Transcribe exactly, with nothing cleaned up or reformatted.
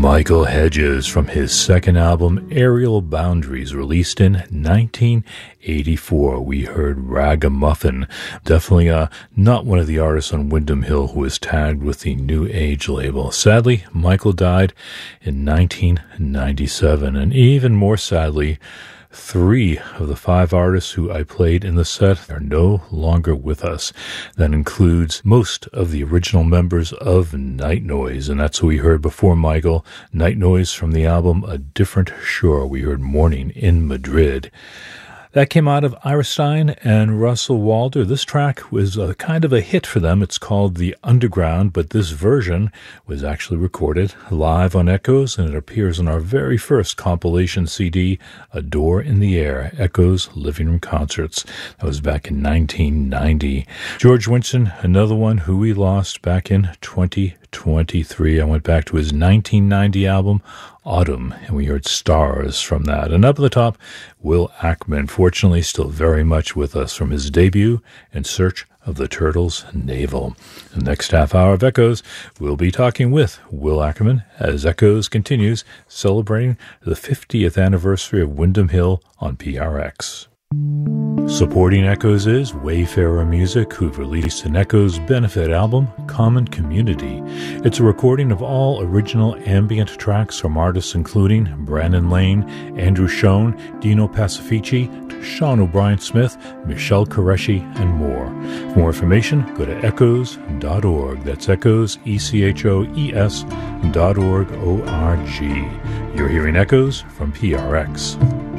Michael Hedges from his second album, Aerial Boundaries, released in nineteen eighty-four. We heard Ragamuffin, definitely uh, not one of the artists on Windham Hill who was tagged with the New Age label. Sadly, Michael died in nineteen ninety-seven, and even more sadly, three of the five artists who I played in the set are no longer with us. That includes most of the original members of Night Noise, and that's who we heard before Michael. Night Noise from the album A Different Shore. We heard Morning in Madrid. That came out of Ira Stein and Russell Walder. This track was a kind of a hit for them. It's called The Underground, but this version was actually recorded live on Echoes, and it appears on our very first compilation C D, A Door in the Air, Echoes Living Room Concerts. That was back in nineteen ninety. George Winston, another one who we lost back in twenty twenty-three. I went back to his nineteen ninety album, Autumn, and we heard Stars from that. And up at the top, Will Ackerman, fortunately still very much with us from his debut, In Search of the Turtles' Navel. The next half hour of Echoes, we'll be talking with Will Ackerman as Echoes continues celebrating the fiftieth anniversary of Windham Hill on P R X. Supporting Echoes is Wayfarer Music, who've released an Echoes benefit album, Common Community. It's a recording of all original ambient tracks from artists including Brandon Lane, Andrew Schoen, Dino Pacifici, Sean O'Brien Smith, Michelle Qureshi, and more. For more information, go to echoes dot org. That's Echoes, E C H O E S dot org, O R G. You're hearing Echoes from P R X.